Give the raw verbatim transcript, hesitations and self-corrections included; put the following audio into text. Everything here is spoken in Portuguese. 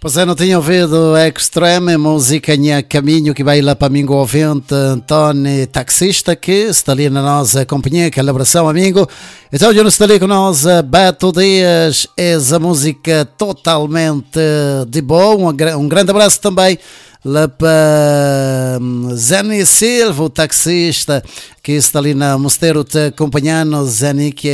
Pois é, não tinha ouvido Extreme, música Nha Caminho, que vai lá para amigo ouvinte António Taxista, que está ali na nossa companhia, que é a abração, amigo. Então, eu não estou ali com nós, Beto Dias, essa música totalmente de boa. Um, um grande abraço também lá para Zani Silva, o taxista, que está ali na Mosteiro te acompanhando. Zani, que